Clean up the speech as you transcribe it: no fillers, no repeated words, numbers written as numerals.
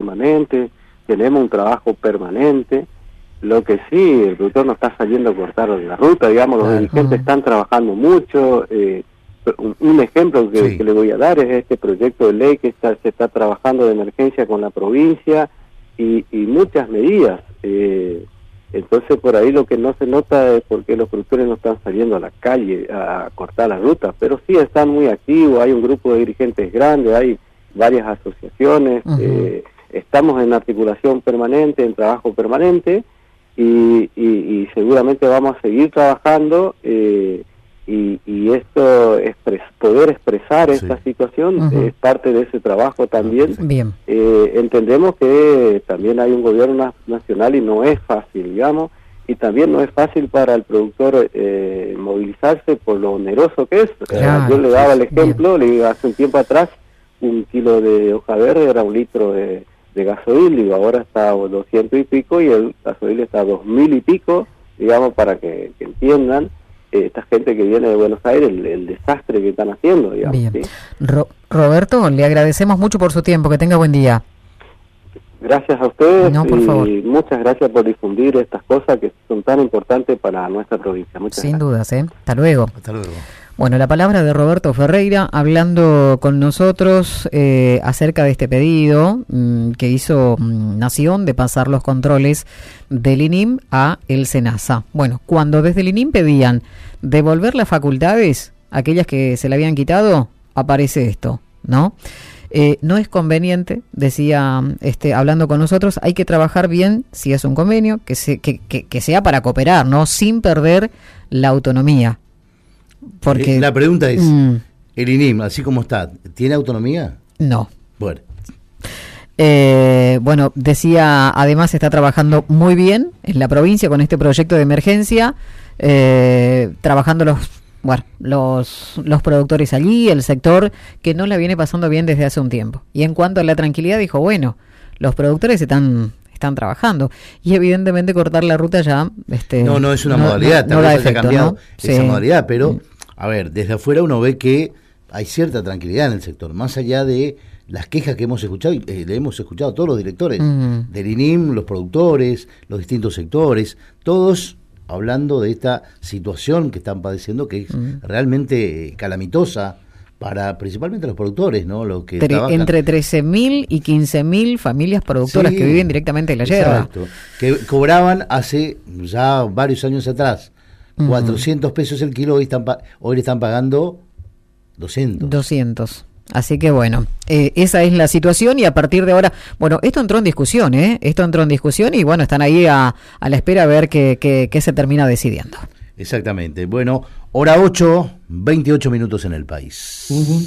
permanente, tenemos un trabajo permanente. Lo que sí, el productor no está saliendo a cortar la ruta, digamos, los dirigentes están trabajando mucho. Un ejemplo que le voy a dar es este proyecto de ley que se está trabajando de emergencia con la provincia y muchas medidas. Entonces por ahí lo que no se nota es porque los productores no están saliendo a la calle a cortar las rutas, pero sí están muy activos, hay un grupo de dirigentes grande, hay varias asociaciones, estamos en articulación permanente, en trabajo permanente, y seguramente vamos a seguir trabajando, y esto, poder expresar esta situación es parte de ese trabajo también. Bien. Entendemos que también hay un gobierno nacional y no es fácil, digamos, y también no es fácil para el productor movilizarse por lo oneroso que es. Claro, yo le daba el ejemplo, le digo, hace un tiempo atrás, un kilo de hoja verde era 1 litro de gasoil, digo, ahora está a 200 y pico, y el gasoil está a 2000 y pico, digamos, para que entiendan. Esta gente que viene de Buenos Aires, el desastre que están haciendo, digamos. Bien. ¿Sí? Roberto, le agradecemos mucho por su tiempo, que tenga buen día. Gracias a ustedes, no, por favor. Y muchas gracias por difundir estas cosas que son tan importantes para nuestra provincia. Muchas Sin gracias. dudas, Hasta luego. Hasta luego. Bueno, la palabra de Roberto Ferreira hablando con nosotros acerca de este pedido que hizo Nación de pasar los controles del INIM a el SENASA. Bueno, cuando desde el INIM pedían devolver las facultades, aquellas que se le habían quitado, aparece esto, ¿no? No es conveniente, decía hablando con nosotros, hay que trabajar bien si es un convenio, que sea para cooperar, ¿no? Sin perder la autonomía. Porque la pregunta es, ¿el INIM, así como está, tiene autonomía? No. Bueno. Bueno, decía, además está trabajando muy bien en la provincia con este proyecto de emergencia, trabajando los productores allí, el sector que no la viene pasando bien desde hace un tiempo. Y en cuanto a la tranquilidad, dijo, bueno, los productores están trabajando, y evidentemente cortar la ruta ya no es una modalidad, no da efecto, cambiado, ¿no? Esa modalidad, pero a ver, desde afuera uno ve que hay cierta tranquilidad en el sector, más allá de las quejas que hemos escuchado, y le hemos escuchado a todos los directores del INIM, los productores, los distintos sectores, todos hablando de esta situación que están padeciendo, que es realmente calamitosa para principalmente los productores, ¿no? Los que trabajan. Entre 13.000 y 15.000 familias productoras que viven directamente de la yerba. Exacto. Que cobraban hace ya varios años atrás 400 pesos el kilo, hoy le están pagando 200. Así que bueno, esa es la situación, y a partir de ahora, bueno, esto entró en discusión, y bueno, están ahí a la espera a ver qué se termina decidiendo. Exactamente. Bueno, hora 8, 28 minutos en el país.